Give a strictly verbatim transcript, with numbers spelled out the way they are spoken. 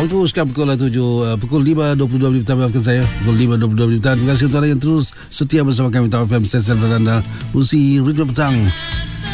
Waktu sekarang pukul tujuh, uh, pukul lima dua puluh dua minit petang maafkan saya. Pukul lima dua puluh dua minit petang. Terima kasih untuk anda yang terus setia bersama kami Top F M Stesen dan anda. Usi Ritme Petang.